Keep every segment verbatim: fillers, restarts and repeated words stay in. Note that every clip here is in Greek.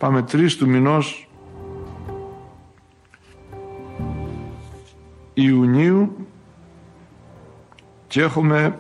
Πάμε τρεις του μηνός Ιουνίου και έχουμε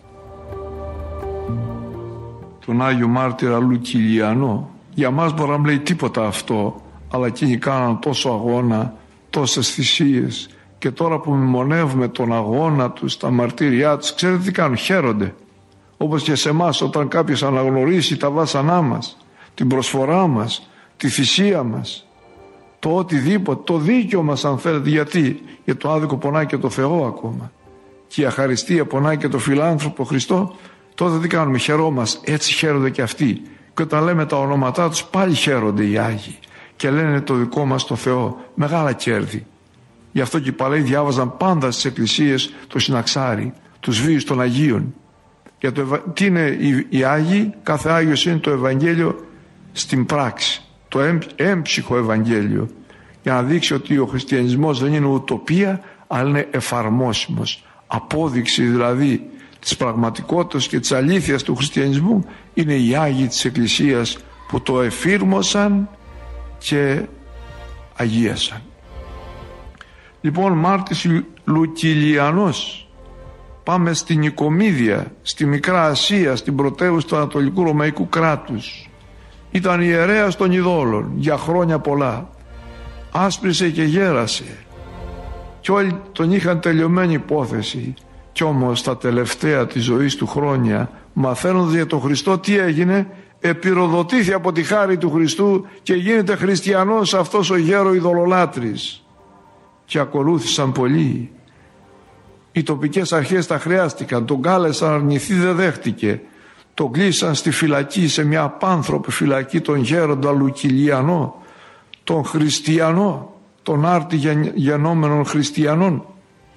τον Άγιο Μάρτυρα Λουκιλιανό. Για μας μπορεί να μην λέει τίποτα αυτό, αλλά εκείνοι κάναν τόσο αγώνα, τόσες θυσίες, και τώρα που μνημονεύουμε τον αγώνα τους, τα μαρτύριά τους, ξέρετε τι κάνουν? Χαίρονται. Όπως και σε εμάς, όταν κάποιος αναγνωρίσει τα βάσανά μας, την προσφορά μας, τη θυσία μας, το οτιδήποτε, το δίκαιο μας αν θέλετε. Γιατί? Για το άδικο πονάει και το Θεό ακόμα, και η αχαριστία πονάει και το φιλάνθρωπο Χριστό. Τότε τι κάνουμε? Χαιρόμαστε. Έτσι χαίρονται και αυτοί, και όταν λέμε τα ονόματά τους πάλι χαίρονται οι Άγιοι και λένε το δικό μας το Θεό. Μεγάλα κέρδη. Γι' αυτό και οι παλαιοί διάβαζαν πάντα στις εκκλησίες το συναξάρι, τους βίους των Αγίων. Για το, τι είναι οι, οι Άγιοι? Κάθε Άγιος είναι το Ευαγγέλιο στην πράξη, το έμψυχο Ευαγγέλιο, για να δείξει ότι ο χριστιανισμός δεν είναι ουτοπία, αλλά είναι εφαρμόσιμος. Απόδειξη δηλαδή της πραγματικότητας και της αλήθειας του χριστιανισμού είναι οι Άγιοι της Εκκλησίας που το εφήρμοσαν και αγίασαν. Λοιπόν, Μάρτης Λουκιλιανός. Πάμε στην Νικομίδια, στη Μικρά Ασία, στην πρωτεύουσα του Ανατολικού Ρωμαϊκού κράτους. Ήταν ιερέας των ειδόλων για χρόνια πολλά. Άσπρισε και γέρασε και όλοι τον είχαν τελειωμένη υπόθεση. Κι όμως τα τελευταία της ζωής του χρόνια, μαθαίνοντας για τον Χριστό, τι έγινε? Επιρροδοτήθη από τη χάρη του Χριστού και γίνεται χριστιανός αυτός ο γέρο ειδωλολάτρης. Και ακολούθησαν πολλοί. Οι τοπικές αρχές τα χρειάστηκαν, τον κάλεσαν, αρνηθεί, δεν δέχτηκε. Τον κλείσαν στη φυλακή, σε μια απάνθρωπη φυλακή, τον γέροντα Λουκιλιανό, τον χριστιανό, τον άρτη γεννόμενων χριστιανών.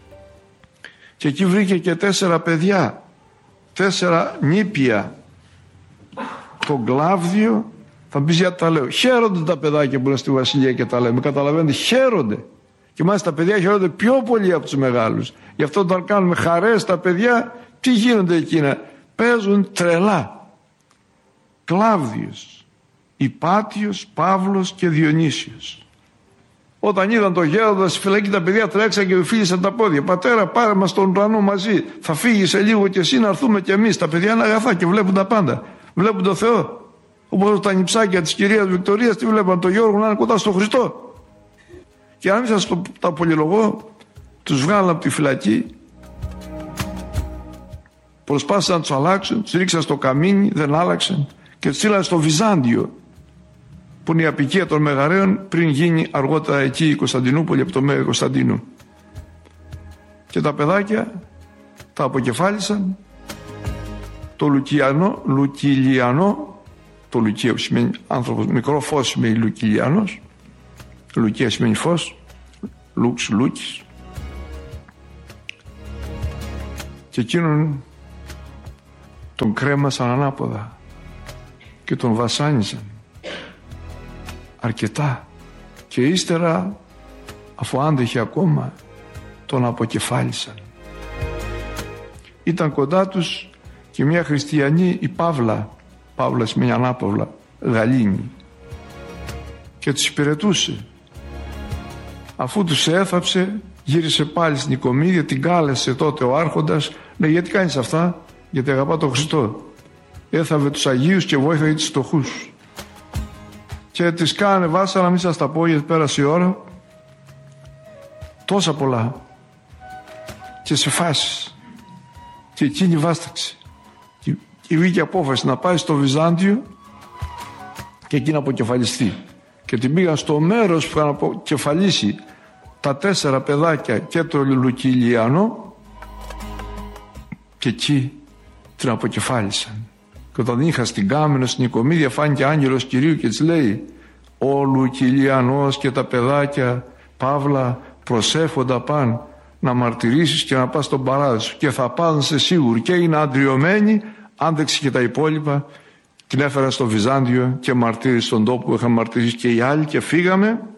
Και εκεί βρήκε και τέσσερα παιδιά, τέσσερα νήπια. Τον Κλάβδιο, θα μπεις γιατί τα λέω. Χαίρονται τα παιδάκια που είναι στη βασιλεία και τα λέμε. Καταλαβαίνετε, χαίρονται. Και μάλιστα τα παιδιά χαίρονται πιο πολύ από τους μεγάλους. Γι' αυτό όταν κάνουμε χαρές τα παιδιά, τι γίνονται εκείνα? Παίζουν τρελά. Κλάβδιος, Υπάτιος, Παύλος και Διονύσιος. Όταν είδαν το γέροντα στη φυλακή, τα παιδιά τρέξαν και του φίλησαν τα πόδια. Πατέρα, πάρε μας τον ουρανό μαζί. Θα φύγει σε λίγο και εσύ, να έρθουμε κι εμείς. Τα παιδιά είναι αγαθά και βλέπουν τα πάντα. Βλέπουν τον Θεό. Όπως τα νηψάκια της κυρίας Βικτωρίας, τι βλέπαν? τον Γιώργο να είναι κοντά στον Χριστό. Και αν μην σας το, τα πολυλογώ, τους βγάλαν από τη φυλακή, προσπάθησαν να τους αλλάξουν, τους ρίξαν στο καμίνι, δεν άλλαξαν και τους στείλαν στο Βυζάντιο, που είναι η απικία των Μεγαρέων, πριν γίνει αργότερα εκεί η Κωνσταντινούπολη από το Μέγα Κωνσταντίνο. Και τα παιδάκια τα αποκεφάλισαν. Το Λουκιλιανό, Λουκιλιανό, το Λουκία που σημαίνει άνθρωπος, μικρό φως σημαίνει Λουκιλιανός, Λουκία σημαίνει φως, Λούξ, Λούκης. Και εκείνον τον κρέμασαν ανάποδα και τον βασάνισαν αρκετά, και ύστερα, αφού άντεχε ακόμα, τον αποκεφάλισαν. Ήταν κοντά τους και μια χριστιανή, η Παύλα, Παύλα σημαίνει ανάπαυλα, γαλήνη, και τους υπηρετούσε. Αφού τους έθαψε, γύρισε πάλι στην Νικομίδια, την κάλεσε τότε ο άρχοντας, λέει, γιατί κάνεις αυτά? Γιατί αγαπά τον Χριστό. Έθαβε τους Αγίους και βόηθαγε τους φτωχούς. Και τις κάνε βάσα, να μην σας τα πω γιατί πέρασε η ώρα, τόσα πολλά και σε φάσεις. Και εκείνη βάσταξε και, και βγήκε απόφαση να πάει στο Βυζάντιο και εκεί να αποκεφαλιστεί. Και την πήγαν στο μέρος που είχαν αποκεφαλίσει τα τέσσερα παιδάκια και το Λουκιλιανό, και εκεί την αποκεφάλισαν. Και όταν είχα στην Κάμενο, στην Νικομίδια, φάνηκε άγγελος Κυρίου και της λέει, ο Λουκιλιανός και τα παιδάκια, Παύλα, προσέφοντα παν να μαρτυρήσεις και να πας στον παράδεισο, και θα πάνε σε σίγουροι. Και είναι αντριωμένοι, άντεξε και τα υπόλοιπα. Την έφεραν στο Βυζάντιο και μαρτύρησε στον τόπο που είχαν μαρτυρήσει και οι άλλοι, και φύγαμε.